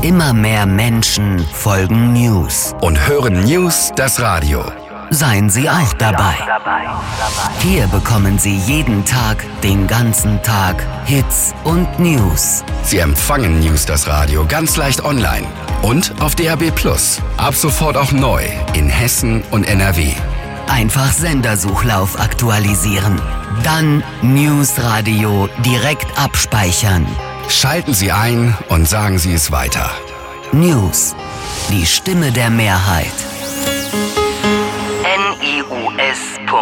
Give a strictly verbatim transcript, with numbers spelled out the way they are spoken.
Immer mehr Menschen folgen News. Und hören News das Radio. Seien Sie auch dabei. Hier bekommen Sie jeden Tag, den ganzen Tag, Hits und News. Sie empfangen News das Radio ganz leicht online und auf D A B plus. Ab sofort auch neu in Hessen und N R W. Einfach Sendersuchlauf aktualisieren. Dann News Radio direkt abspeichern. Schalten Sie ein und sagen Sie es weiter. News. Die Stimme der Mehrheit.